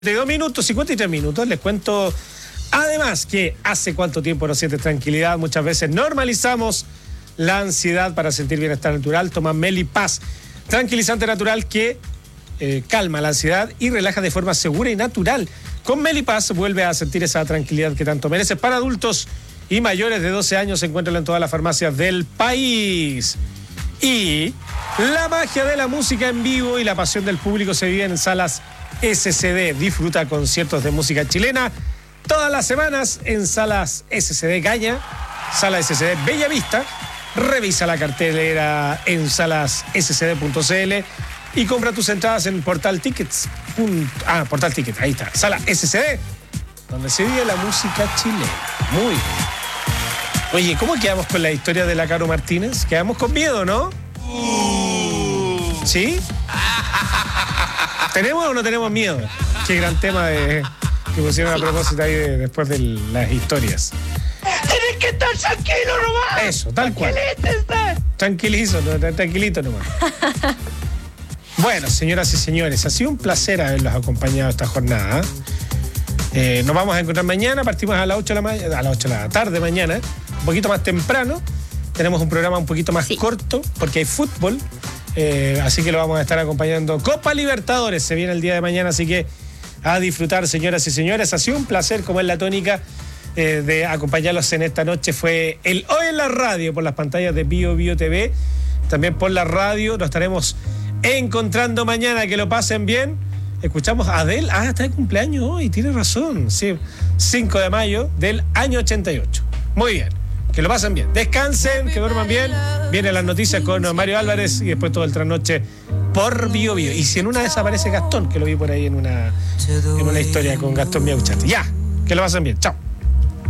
52 minutos, 53 minutos, les cuento además que hace cuánto tiempo no sientes tranquilidad, muchas veces normalizamos la ansiedad para sentir bienestar natural. Toma Melipaz, tranquilizante natural que calma la ansiedad y relaja de forma segura y natural. Con Melipaz vuelve a sentir esa tranquilidad que tanto mereces. Para adultos y mayores de 12 años, se encuentran en todas las farmacias del país. Y la magia de la música en vivo y la pasión del público se vive en salas SCD. Disfruta conciertos de música chilena todas las semanas en salas SCD Gaña, sala SCD Bella Vista. Revisa la cartelera en salasscd.cl y compra tus entradas en Portal Tickets. Portal Tickets, ahí está. Sala SCD, donde se vive la música chilena. Muy bien. Oye, ¿cómo quedamos con la historia de la Caro Martínez? Quedamos con miedo, ¿no? ¿Sí? ¿Tenemos o no tenemos miedo? Qué gran tema que pusieron a propósito ahí después de las historias. Tienes que estar tranquilo nomás. Eso, tal cual. Tranquilito nomás. Bueno, señoras y señores, ha sido un placer haberlos acompañado esta jornada. Nos vamos a encontrar mañana, partimos a las 8 de la tarde mañana, un poquito más temprano. Tenemos un programa un poquito más corto porque hay fútbol. Así que lo vamos a estar acompañando. Copa Libertadores se viene el día de mañana, así que a disfrutar, señoras y señores. Ha sido un placer, como es la tónica, de acompañarlos en esta noche. Fue el Hoy en la Radio por las pantallas de Bio TV, también por la radio. Nos estaremos encontrando mañana. Que lo pasen bien. Escuchamos a Adele. Está de cumpleaños hoy, tiene razón. Sí, 5 de mayo del año 88. Muy bien. Que lo pasen bien, descansen, que duerman bien. Vienen las noticias con Mario Álvarez y después todo el trasnoche por Bio. Y si en una desaparece Gastón, que lo vi por ahí en una historia con Gastón Miauchate. Ya, que lo pasen bien, chao.